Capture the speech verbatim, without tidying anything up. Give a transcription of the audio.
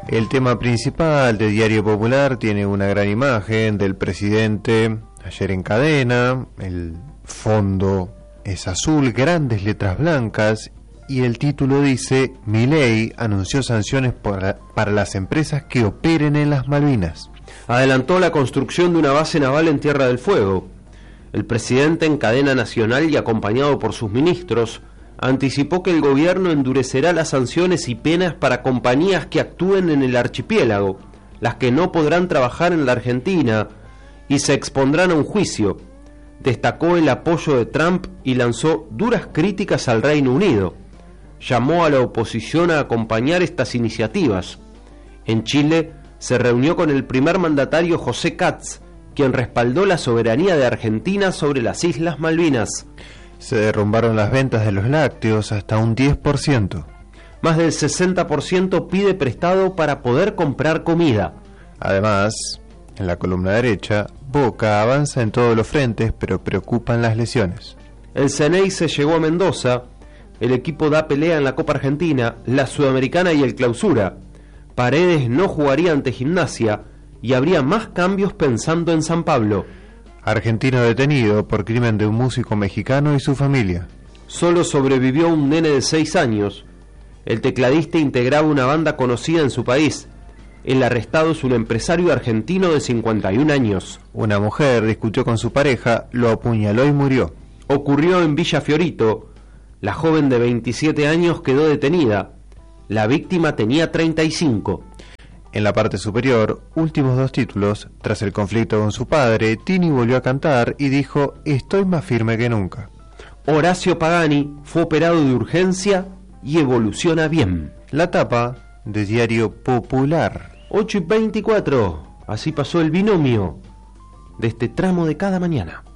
El tema principal de Diario Popular tiene una gran imagen del presidente ayer en cadena, el fondo es azul, grandes letras blancas y el título dice: Milei anunció sanciones para, para las empresas que operen en las Malvinas. Adelantó la construcción de una base naval en Tierra del Fuego. El presidente, en cadena nacional y acompañado por sus ministros, anticipó que el gobierno endurecerá las sanciones y penas para compañías que actúen en el archipiélago, las que no podrán trabajar en la Argentina y se expondrán a un juicio. Destacó el apoyo de Trump y lanzó duras críticas al Reino Unido. Llamó a la oposición a acompañar estas iniciativas. En Chile se reunió con el primer mandatario José Katz, quien respaldó la soberanía de Argentina sobre las Islas Malvinas. Se derrumbaron las ventas de los lácteos hasta un diez por ciento. Más del sesenta por ciento pide prestado para poder comprar comida. Además, en la columna derecha, Boca avanza en todos los frentes, pero preocupan las lesiones. El Ceney se llegó a Mendoza. El equipo da pelea en la Copa Argentina, la Sudamericana y el Clausura. Paredes no jugaría ante Gimnasia y habría más cambios pensando en San Pablo. Argentino detenido por crimen de un músico mexicano y su familia. Solo sobrevivió un nene de seis años. El tecladista integraba una banda conocida en su país. El arrestado es un empresario argentino de cincuenta y un años. Una mujer discutió con su pareja, lo apuñaló y murió. Ocurrió en Villa Fiorito. La joven de veintisiete años quedó detenida. La víctima tenía treinta y cinco. En la parte superior, últimos dos títulos. Tras el conflicto con su padre, Tini volvió a cantar y dijo: estoy más firme que nunca. Horacio Pagani fue operado de urgencia y evoluciona bien. La tapa de Diario Popular. ocho y veinticuatro. Así pasó el binomio de este tramo de cada mañana.